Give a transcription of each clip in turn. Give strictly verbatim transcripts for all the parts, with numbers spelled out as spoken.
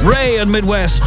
Ray and Midwest.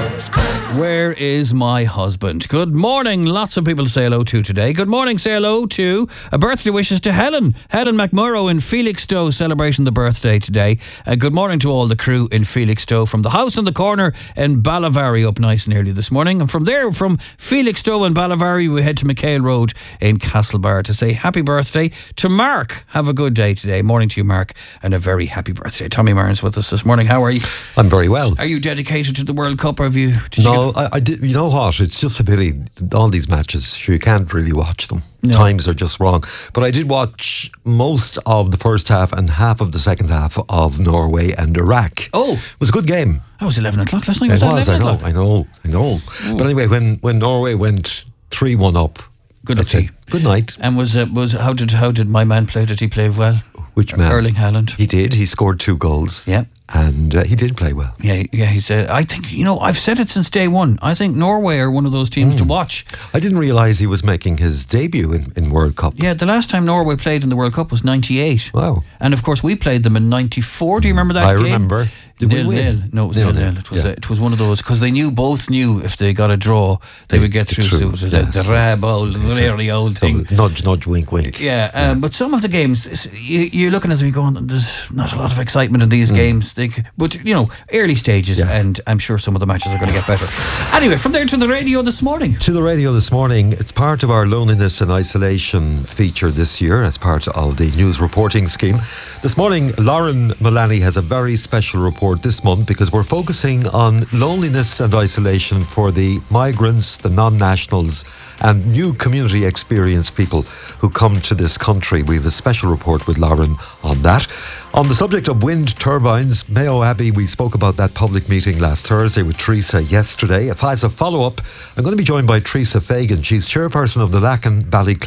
Where is my husband? Good morning. Lots of people to say hello to today. Good morning. Say hello to a birthday wishes to Helen. Helen McMurrow in Felixstowe celebrating the birthday today. Uh, good morning to all the crew in Felixstowe from the house on the corner in Ballavary up nice and early this morning. And from there, from Felixstowe and Ballavary, we head to McHale Road in Castlebar to say happy birthday to Mark. Have a good day today. Morning to you, Mark, and a very happy birthday. Tommy Martin's with us this morning. How are you? I'm very well. Are you dedicated to the World Cup, or have you? Did no, you I, I did. You know what? It's just a pity. All these matches, you can't really watch them. No. Times are just wrong. But I did watch most of the first half and half of the second half of Norway and Iraq. Oh, it was a good game. That was eleven o'clock last night. It Was, was. that I know. o'clock? I know. I know. Oh. But anyway, when when Norway went three one up, Good I luck to said, you. good night. And was uh, was how did how did my man play? Did he play well? Which man? Erling Haaland. He did. He scored two goals. Yeah. And uh, he did play well. Yeah, yeah. He's. Uh, I think you know. I've said it since day one. I think Norway are one of those teams mm. to watch. I didn't realise he was making his debut in, in World Cup. Yeah, the last time Norway played in the World Cup was ninety-eight. Wow. And of course we played them in ninety-four. Do you remember that I game? I remember. Did nil, we win? Nil. No, it was nil, nil, nil. nil. It was yeah. a, it was one of those because they knew both knew if they got a draw they, they would get through. through So it was yes. the, the rab old, really old thing. Nudge, nudge, wink, wink. Yeah, um, yeah. But some of the games you, you're looking at them going, there's not a lot of excitement in these mm. games. They, but you know, early stages, yeah. and I'm sure some of the matches are going to get better. Anyway, from there to the radio this morning. To the radio this morning. It's part of our loneliness and isolation feature this year as part of the news reporting scheme. This morning, Lauren Mullaney has a very special report this month because we're focusing on loneliness and isolation for the migrants, the non-nationals and new community experience people who come to this country. We have a special report with Lauren on that. On the subject of wind turbines, Mayo Abbey, we spoke about that public meeting last Thursday with Teresa yesterday. As a follow-up, I'm going to be joined by Teresa Fagan. She's chairperson of the Lacan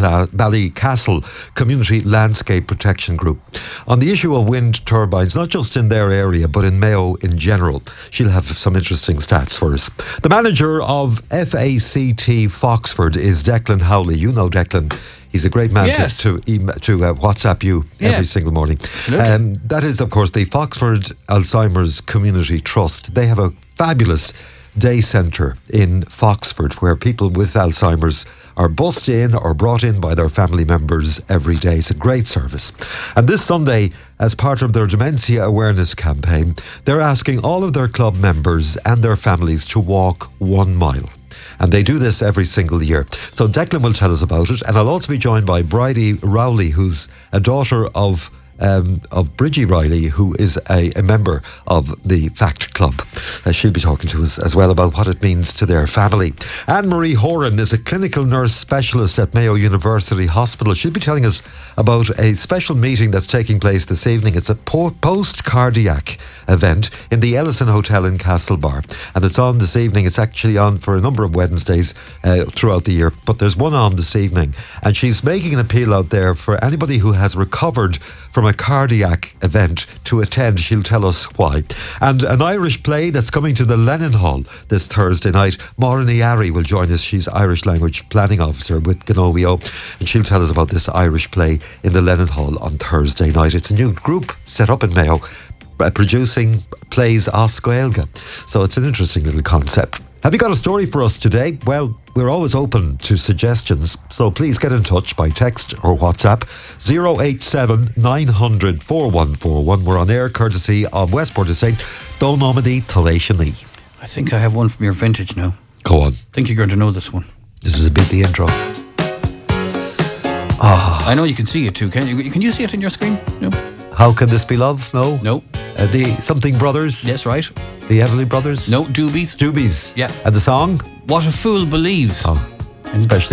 Ballycastle Community Landscape Protection Group. On the issue of wind turbines, not just in their area, but in Mayo in general, she'll have some interesting stats for us. The manager of F A C T Foxford is Declan Howley. You know Declan. He's a great man yes. to to, email, to uh, WhatsApp you yeah. every single morning. Um, that is, of course, the Foxford Alzheimer's Community Trust. They have a fabulous day centre in Foxford where people with Alzheimer's are bussed in or brought in by their family members every day. It's a great service. And this Sunday, as part of their Dementia Awareness campaign, they're asking all of their club members and their families to walk one mile. And they do this every single year. So Declan will tell us about it. And I'll also be joined by Bridie Rowley, who's a daughter of um, of Bridgie Riley, who is a, a member of the FACT Club. Uh, she'll be talking to us as well about what it means to their family. Anne-Marie Horan is a clinical nurse specialist at Mayo University Hospital. She'll be telling us about a special meeting that's taking place this evening. It's a po- post-cardiac event in the Ellison Hotel in Castlebar. And it's on this evening. It's actually on for a number of Wednesdays uh, throughout the year. But there's one on this evening. And she's making an appeal out there for anybody who has recovered from a cardiac event to attend. She'll tell us why. And an Irish play that's coming to the Lennon Hall this Thursday night. Maureen Iari will join us. She's Irish Language Planning Officer with Gnovio, and she'll tell us about this Irish play in the Lennon Hall on Thursday night. It's a new group set up in Mayo uh, producing plays as Gaeilge. So it's an interesting little concept. Have you got a story for us today? Well, we're always open to suggestions, so please get in touch by text or WhatsApp zero eight seven nine hundred four one four one. We're on air courtesy of Westport Estate, Donomedy Talashani. I think I have one from your vintage now. Go on. I think you're going to know this one. This is a bit the intro. Oh. I know you can see it too, can you? Can you see it in your screen? No. How Can This Be Love? No. No. Uh, the Something Brothers? Yes, right. The Everly Brothers? No, Doobies. Doobies. Yeah. And the song? What a Fool Believes. Oh, especially